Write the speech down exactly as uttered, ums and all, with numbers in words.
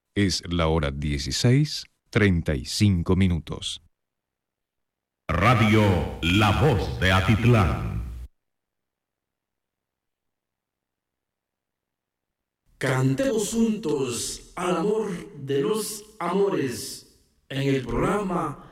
Es la hora dieciséis, treinta y cinco minutos. Radio La Voz de Atitlán. Cantemos juntos al amor de los amores en el programa